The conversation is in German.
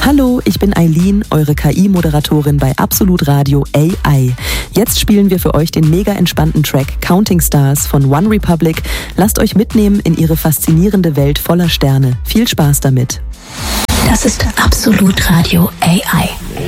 Hallo, ich bin Eileen, eure KI-Moderatorin bei Absolut Radio AI. Jetzt spielen wir für euch den mega entspannten Track Counting Stars von One Republic. Lasst euch mitnehmen in ihre faszinierende Welt voller Sterne. Viel Spaß damit. Das ist Absolut Radio AI.